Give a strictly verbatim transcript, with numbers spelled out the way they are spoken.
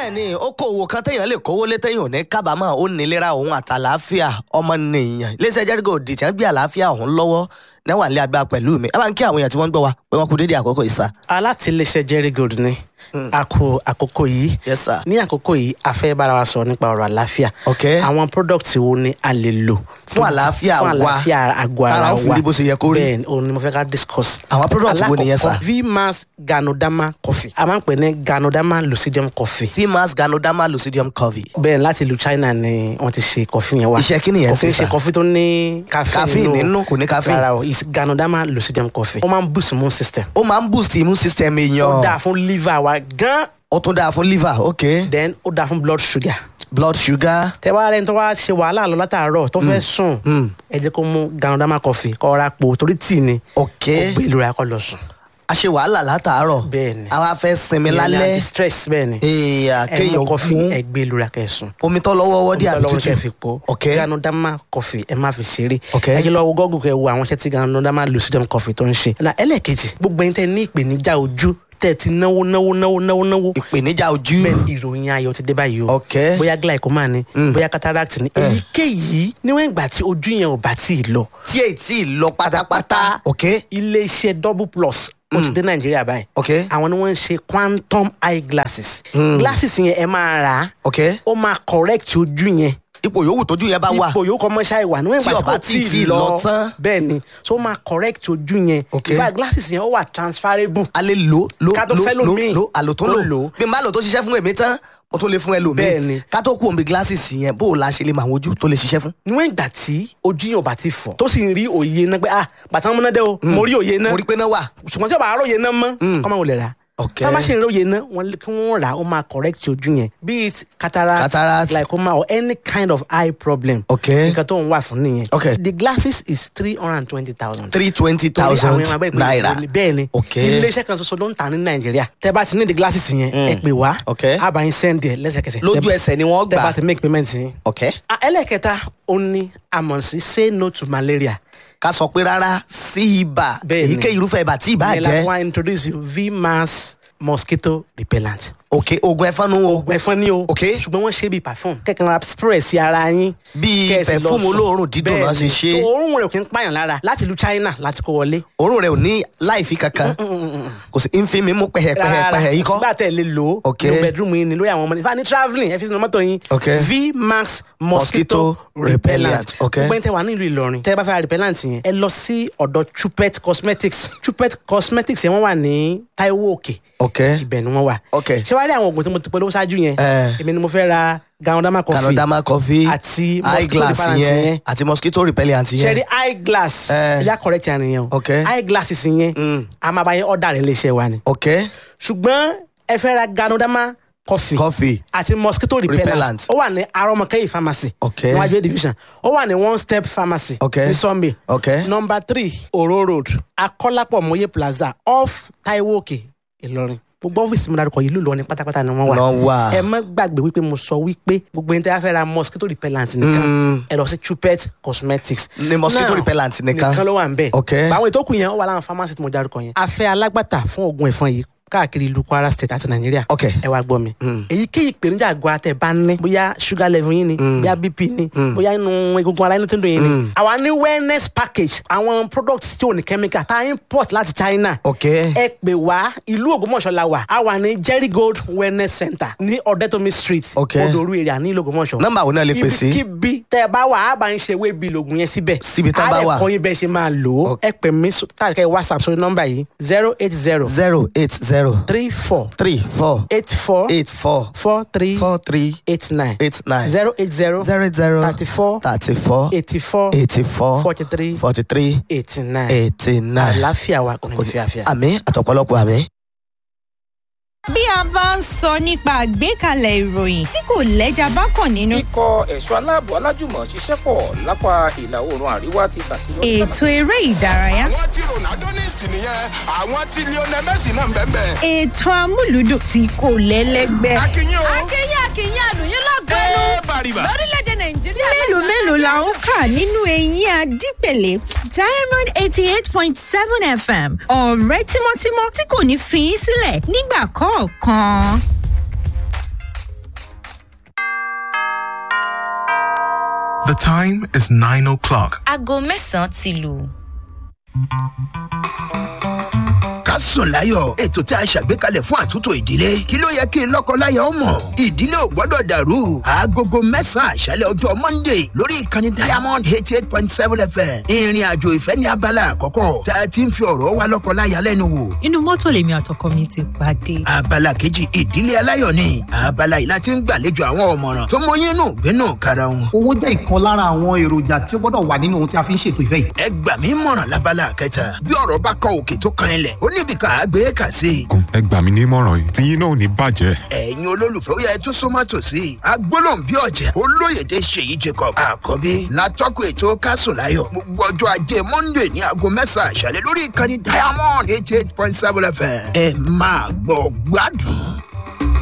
bẹ́ẹ̀ ni okòwò kan téèyàn lè kówó lé téèyàn ò ní kábàámọ̀ ó nílera òun àtàlàáfíà ọmọnìyàn iléeṣẹ́ Jerigold tí wọ́n gbé àlàáfíà òun lọ́wọ́ níwà nílé agbára pẹ̀lú mi ẹ bá ń kí àwọn èèyàn tí wọ́n ń gbọ́ wa pé wọ́n kú dédé àkókò ìsà. alátìlẹ́sẹ̀ Jerigold ni a kó àkókò yìí Yes, sir. ní àkókò yìí a fẹ́ bára wa sọ nípa ọ̀rọ̀ àlàáfíà Okay. àwọn product wo ni a lè lò Fún àlàáfíà wa. fún àlàáfíà àgọ́ ara wa Tára ó fi rí bó ṣe yẹ kó rí. bẹ́ẹ̀ òun ni mo fẹ́ ká discuss. Àwọn product wo nìyẹn, sir? alákọ̀ọ́kọ́ V-Max Ganoderma coffee a máa ń pè ní Ganoderma Lucidium coffee. Fimas Ganoderma Lucidium Coffee. bẹ́ẹ̀ láti ìlú China ni wọ́n ti ṣe coffee yẹn wá. Iṣẹ́ kí nìyẹn kò fi sí, ń ṣe sir? coffee tó ní caffeine Caffeine nínú, kò ní caffeine. rárá o is Ganoderma Lucidium coffee. ó máa ń boost immune system. Ó máa ń boost immune system ó èèyàn. dáa fún liver wa gan. Ó tún dáa fún liver, okay. then ó dáa fún blood sugar. Blood sugar. tẹ wá rẹni tó wá ṣe wàhálà lọ látàárọ̀ tó fẹ́ sùn ẹ jẹ́ kó mú Ganoderma coffee kó ra po torí tíì ni Okay. ó gbé ìlú rẹ̀ kó lọ sùn. A ṣe wàhálà látàárọ̀. Bẹ́ẹ̀ ni. Àwa fẹ́ sinmi lálẹ́. anti stress bẹ́ẹ̀ ni Èèyàn ẹ mú kéèyàn coffee mú ẹ gbé ìlú rẹ̀ kẹ́ sùn. omi tó lọ́wọ́ wọ́dí àbí lọ́wọ́ kẹ́ tútù. fi po Okay. Ganoderma coffee ẹ má fi ṣeré. Okay. ẹ jẹ́ lọ wo Google kẹ́ wo àwọn iṣẹ́ tí Ganoderma Lucidium coffee tó ń ṣe. na ẹlẹ́ẹ̀kejì gbogbo ẹni tẹ́ ní ìpèníjà ojú tẹ́ ti náwó náwó náwó náwó náwó Ìpèníjà ojú. bẹ́ẹ̀ ni ìròyìn ayọ̀ ti dé báyìí o. Okay. bóyá glaucoma ni bóyá cataract ni èyíkéyìí níwọ̀n ìgbà tí ojú yẹn ò bá tí ì lọ. Tí èyí tí ì lọ pátápátá. Okay. iléeṣẹ́ double plus ó ti dé Nàìjíríà báyìí. Okay. àwọn ni wọ́n ń ṣe quantum eye glasses. glasses yẹn ẹ máa rà á Okay. ó máa correct ojú yẹn. Ipò yòówù tójú yẹn bá wà. ipò yòókù ọmọ ṣáà wà níwọ̀n Tí ìgbà ó bá tí tí kò tí ì lọ tán. bẹ́ẹ̀ ni so ó máa correct ojú yẹn. Okay. in fact glasses yẹn ó wà transferable. A lè lò lò Ká tó lò fẹ́ lò lòmíì. lò àlò tó Tó lò. lò. Bí n bá lò tó ṣiṣẹ́ fún èmi tán mo tún lè fún ẹlòmíì. Bẹ́ẹ̀ ni. Ká tó kú omi glasses yẹn bó o la ṣe lè mọ àwọn ojú tó lè ṣiṣẹ́ fún. níwọ̀n ìgbà tí ojú yẹn ò bá ti fọ́ tó sì ń rí òye náà pé ah bàtà múná dé o mo rí òye náà Mo rí pé náà wà. ṣùgbọ́n tí o bá róye náà mọ́ kọ́ máa wò lè rà. Okay. tá a bá ṣe ìróye náà wọn kí wọ́n rà ó máa correct ojú yẹn be it cataract, Cataract. glaucoma or any kind of eye problem. Okay. nǹkan tó ń wà fún nìyẹn. Okay. the glasses is three hundred and twenty thousand. three twenty thousand naira. bẹ́ẹ̀ ni Okay. iléeṣẹ́ kan ṣoṣo ló ń tà ní Nàìjíríà tẹ́ bá ti ní the glasses yẹn ẹ pè wá Okay. a bá yín send ẹ̀ lẹ́sẹ̀kẹsẹ̀. Lójú Tẹ́- ẹsẹ̀ ni wọ́n tẹ́ gbà. bá ti make payment yín. Okay. Ah, ẹlẹ́kẹta ó ní àmọ̀ sí say no to malaria. Ká sọ pé rárá sí ibà. Bẹ́ẹ̀ ni. Èyíkéyìí irúfẹ́ ibà tí ibà ìyẹn la jẹ́. fún wa introduce you V-Max mosquito repellent. Okay. Oògùn ẹ̀fọn nu o. oògùn ẹ̀fọn ni o. Okay. ṣùgbọ́n wọ́n ṣe bíi perfume. kẹ̀kẹ́ ra spray sí ara yín. Bíi kẹ́ ẹ sì lọ perfume sùn. olóòórùn dídùn náà ṣe Bẹ́ẹ̀ni. ṣe. So, òórùn rẹ̀ ò kí ń pààyàn lára láti ìlú China láti kó wọlé. Òórùn rẹ̀ ò ní láìfi kankan. Kò sí nfin mi mú pẹ̀hẹ̀pẹ̀hẹ̀ yìí kọ́. sígbà tẹ̀ lè lò ó. Okay. ní bedroom yín ni lórí àwọn ọmọ ní. ìfà ní travelling ẹ fi sínú mọ́tò yín. Okay. V-Max mosquito Mosquito repellent. repellent. Okay. gbogbo ẹni tẹ́ wà nílùú Ìlọrin tẹ́ bá fẹ́ ra repellent yẹn ẹ lọ sí ọ̀dọ̀ Chupet Cosmetics. Chupet Cosmetics yẹn wọ́n wà ní Taiwo Òkè. Okay. ibẹ̀ ni wọ́n wà. Okay. ṣé wàá rí àwọn oògùn tí mo ti polówó ṣáájú yẹn. Eh. èmi ni mo fẹ́ ra Ganoderma coffee. Ganoderma coffee. àti eye mosquito glass repellent yẹn yẹn. àti mosquito repellent ṣe yẹn. rí eye glass. Eh. ẹja correct yẹn nìyẹn o. Okay. eye glasses yẹn. a máa bá yẹn ọ̀dà rẹ̀ léṣe wa ni. Okay. ṣùgbọ́n ẹ fẹ́ ra Ganoderma coffee. Coffee. àti mosquito repellent. Repellent. ó wà ní Arọ́mọkẹ́yì pharmacy. Okay. níwájú A division. ó wà ní one step pharmacy. Okay. ní Sunday. Okay. number three Oro road Akọ́lápọ̀ Mòye plaza off Taiwo Òkè Ìlọrin. gbogbo ọ́fíìsì mi dárúkọ yìí lùlọ ní pátápátá ni wọ́n wà. Wọ́n wà. ẹ má gbàgbé wípé mo sọ wípé gbogbo ẹni tí a fẹ́ ra mosquito repellent nìkan ẹ lọ sí Chupet Cosmetics. Ní mosquito Now, repellent nìkan. nìkan ló wà ń bẹ̀. Okay. àwọn ìtókù yẹn ó wà láwọn pharmacy tí mo dárúkọ yẹn. a fẹ́ alágbàtà fún oògùn ẹ̀fọn yìí káàkiri ìlú Kwara State àti Nàìjíríà. Okay. ẹ wá gbọ́ mi. èyíkéyìí ìpèníjà àgọ́ àtẹ̀ bá ní. bóyá sugar level yín ni. bóyá B P ni. bóyá inú egungun ara inú tó ń dùn yín ni. àwa ní wellness package. àwọn products tí ò ní chemical tá a import láti China. Okay. ẹ pè wá ìlú Ògbómọ̀ṣọ́ la wà. a wà ní Jerigold wellness center ní Ọ̀dẹ́tòmí street. Okay. Odoru area ní ìlú Ògbómọ̀ṣọ́. Nọ́mbà wo náà lè pè sí? ibikíbi tẹ́ ẹ bá wà á bá ń ṣe ewé bíi lògùn yẹn síbẹ̀. Síbi tán bá wà. á lè kọ́ yín bẹ́ẹ̀ ṣe máa lò ó. ẹ pè mí tàbí WhatsApp sórí nọ́mbà yìí zero eight zero zero eight zero three four three four eight four eight four four three four three eight nine eight nine zero eight zero zero zero thirty four thirty four eighty four eighty four forty three forty three eighty nine. eighty nine. àlàáfíà wa kò ní fi àfíà. Àmín àtọ̀pọ̀lọpọ̀ àmín. bí a bá ń sọ nípa àgbékalẹ̀ ìròyìn tí kò lẹ́jà bá kàn nínú. ikọ̀ ẹ̀ṣọ́ aláàbò alájùmọ̀ ṣiṣẹ́ pọ̀ lápá ìlà oòrùn àríwá ti ṣàṣeyọrí. ètò eré ìdárayá. àwọn tí Ronaldo ní ìsìn nìyẹn àwọn tí Lionel Messi náà ń bẹ́ẹ̀ bẹ́ẹ̀. ètò amúlùdùn tí kò lẹ́lẹ́gbẹ́. akínyìn o. akínyìn akínyìn àlùyìn lọ́gbẹ́nu ẹ bàrìbà. lórílẹ̀‐èdè Nàìjíríà. mélòó mélòó la ń kà nínú eyín adípèlé Diamond eighty eight point seven F M ọ̀rẹ́ tímọ́tímọ́ tí kò ní fi í sílẹ̀ nígbà kọ̀ọ̀kan. The time is nine o'clock. aago mẹ́sàn-án ti lù. Kásùn láyọ̀ ètò tí a ṣàgbékalẹ̀ fún àtúntò ìdílé kí ló yẹ kí lọ́kọláya ó mọ̀ ìdílé ò gbọ́dọ̀ dàrú agogo mẹ́sàn-án àṣálẹ̀ ọjọ́ Monday lórí ìkànnì Diamond eighty eight point seven F M ìrìn àjò ìfẹ́ ní abala àkọ́kọ́ tá a ti ń fi ọ̀rọ̀ wa lọ́kọláya lẹ́nu wò. inú mọ́tò lèmi àtọkọ mi ti pàdé. abala kejì ìdílé aláyọ̀ ni abala yìí láti ń gbàlejò àwọn ọ̀mọ̀ràn tó mọyín nù gbénú kára wọn. owó jẹ́ ìkan lára àwọn èròjà tí ó gbọ́dọ̀ wà nínú ohun tí a fi ń ṣètò ìfẹ́ yìí. ẹ gbà mí mọ̀ràn lábala kẹta bí ọ̀rọ̀ bá kọ òkè tó kan ilẹ̀ ó níbi ká gbé kà sí. ẹ gbà mí nímọ̀ràn yìí tí yín náà ò ní bàjẹ́. ẹ̀yin olólùfẹ́ ó yẹ tó súnmọ́ tòsí agbólóhùn bí ọ̀jẹ̀ olóyèdè ṣèyí Jacob àkọ́bí látọ́kùn ètò Kásùn láyọ̀ gbogbo ọjọ́ ajé Monday ní aago mẹ́sàn-án àṣálẹ́ lórí ìkànnì Diamond eighty eight point seven F M ẹ máa gbọ́ gbádùn.